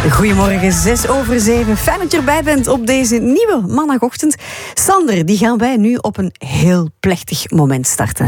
Goedemorgen, 6:07. Fijn dat je erbij bent op deze nieuwe maandagochtend. Sander, die gaan wij nu op een heel plechtig moment starten.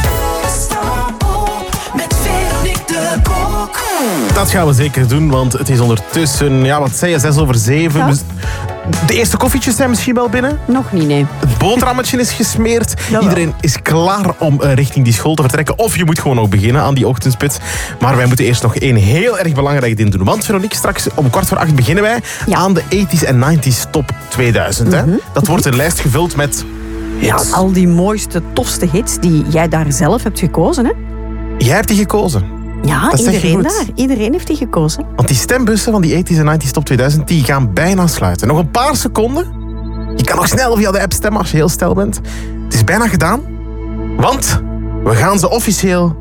Dat gaan we zeker doen, want het is ondertussen, wat zei je, 6:07. Ja. De eerste koffietjes zijn misschien wel binnen. Nog niet, nee. Het boterhammetje is gesmeerd. Jawel. Iedereen is klaar om richting die school te vertrekken. Of je moet gewoon nog beginnen aan die ochtendspits. Maar wij moeten eerst nog één heel erg belangrijk ding doen. Want Veronique, straks om 7:15 beginnen wij aan de 80s en 90s top 2000. Hè? Dat wordt een lijst gevuld met hits. Al die mooiste, tofste hits die jij daar zelf hebt gekozen, hè? Jij hebt die gekozen. Ja, Dat zeg je iedereen goed. daar. Iedereen heeft die gekozen. Want die stembussen van die 80s en 90s top 2000, die gaan bijna sluiten. Nog een paar seconden. Je kan nog snel via de app stemmen als je heel snel bent. Het is bijna gedaan. Want we gaan ze officieel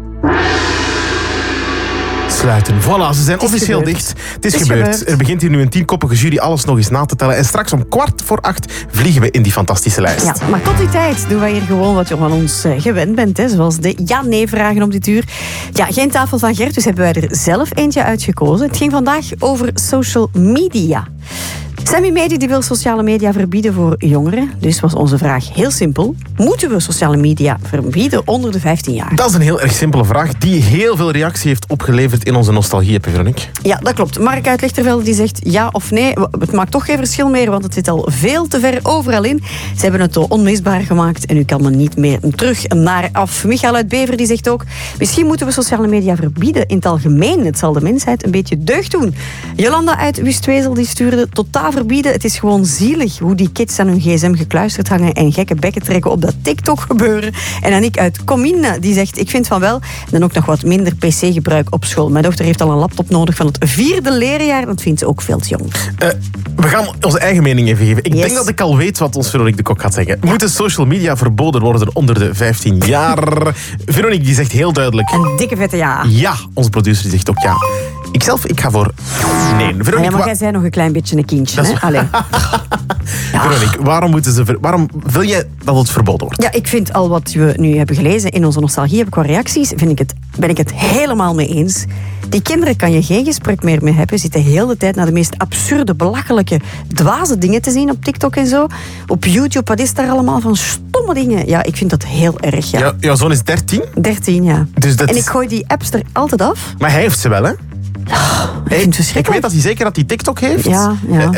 sluiten. Voilà, ze zijn officieel gebeurd. dicht. Het is gebeurd. Er begint hier nu een 10-koppige jury alles nog eens na te tellen. En straks om 7:15 vliegen we in die fantastische lijst. Ja, maar tot die tijd doen wij hier gewoon wat je van ons gewend bent. Hè, zoals de ja-nee-vragen op dit uur. Ja, geen tafel van Gert, dus hebben wij er zelf eentje uitgekozen. Het ging vandaag over social media. Sammy Medi die wil sociale media verbieden voor jongeren. Dus was onze vraag heel simpel. Moeten we sociale media verbieden onder de 15 jaar? Dat is een heel erg simpele vraag die heel veel reactie heeft opgeleverd in onze nostalgie-app, Veronique. Ja, dat klopt. Mark uit Lichtervelde die zegt ja of nee. Het maakt toch geen verschil meer, want het zit al veel te ver overal in. Ze hebben het onmisbaar gemaakt en u kan er niet meer terug naar af. Michael uit Bever die zegt ook, misschien moeten we sociale media verbieden in het algemeen. Het zal de mensheid een beetje deugd doen. Jolanda uit Wustwezel die stuurde totaal verbieden. Het is gewoon zielig hoe die kids aan hun gsm gekluisterd hangen en gekke bekken trekken op dat TikTok gebeuren. En Annick uit Comine die zegt, ik vind van wel. En dan ook nog wat minder pc-gebruik op school. Mijn dochter heeft al een laptop nodig van het 4e leerjaar. Dat vindt ze ook veel te jong. We gaan onze eigen mening even geven. Ik Yes. denk dat ik al weet wat ons Veronique de Kok gaat zeggen. Moeten social media verboden worden onder de 15 jaar? Veronique die zegt heel duidelijk Een dikke vette ja. ja. Onze producer die zegt ook ja. Ik ga voor nee. Ja, Veronique, maar jij zei nog een klein beetje een kindje. Dat is Hè? Allee. Veronique, waarom wil jij dat het verboden wordt? Ja, ik vind al wat we nu hebben gelezen in onze nostalgie, heb ik qua reacties, ben ik het helemaal mee eens. Die kinderen kan je geen gesprek meer mee hebben. Zitten heel de tijd naar de meest absurde, belachelijke, dwaze dingen te zien op TikTok en zo. Op YouTube, wat is daar allemaal van stomme dingen? Ja, ik vind dat heel erg, ja. Ja, jouw zoon is 13. 13, ja. Dus dat En is- ik gooi die apps er altijd af. Maar hij heeft ze wel, hè? Ik vind het Ik verschrikkelijk. weet dat hij zeker dat hij TikTok heeft. Ja.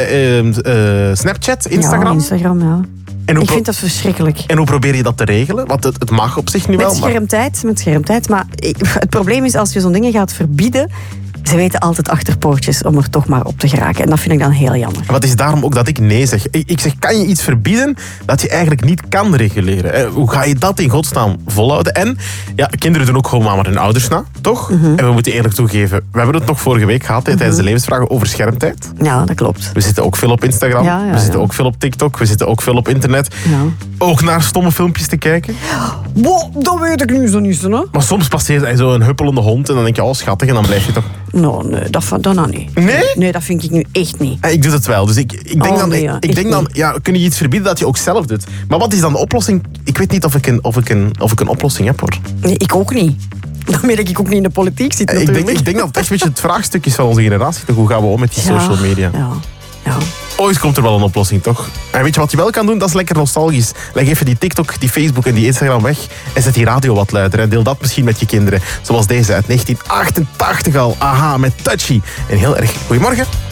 Snapchat, Instagram. Ja, Instagram, ja. En hoe Ik vind dat verschrikkelijk. En hoe probeer je dat te regelen? Want het mag op zich nu wel. Met schermtijd. Maar het probleem is, als je zo'n dingen gaat verbieden, ze weten altijd achterpoortjes om er toch maar op te geraken. En dat vind ik dan heel jammer. Maar het is daarom ook dat ik nee zeg. Ik zeg, kan je iets verbieden dat je eigenlijk niet kan reguleren? Hoe ga je dat in godsnaam volhouden? En ja, kinderen doen ook gewoon maar hun ouders na, toch? En we moeten eerlijk toegeven, we hebben het nog vorige week gehad tijdens de levensvragen over schermtijd. Ja, dat klopt. We zitten ook veel op Instagram, Ja, we zitten ja. ook veel op TikTok, we zitten ook veel op internet. Ja. Ook naar stomme filmpjes te kijken. Wow, dat weet ik nu zo niet, hè? Maar soms passeert hij zo een huppelende hond en dan denk je, oh schattig, en dan blijf je toch... Nou, nee, dat nou niet. Nee? Nee, dat vind ik nu echt niet. Ja, ik doe het wel. Dus ik denk Oh, dan, nee, ja, ik echt denk dan niet. ja, kun je iets verbieden dat je ook zelf doet. Maar wat is dan de oplossing? Ik weet niet of ik een oplossing heb, hoor. Nee, ik ook niet. Daarmee dat ik ook niet in de politiek zit, natuurlijk. Ik denk dat het echt een beetje het vraagstuk is van onze generatie. Toch? Hoe gaan we om met die social media? Ja. Ooit komt er wel een oplossing, toch? En weet je wat je wel kan doen? Dat is lekker nostalgisch. Leg even die TikTok, die Facebook en die Instagram weg en zet die radio wat luider. En deel dat misschien met je kinderen. Zoals deze uit 1988 al. Aha, met Touchy. En heel erg goedemorgen.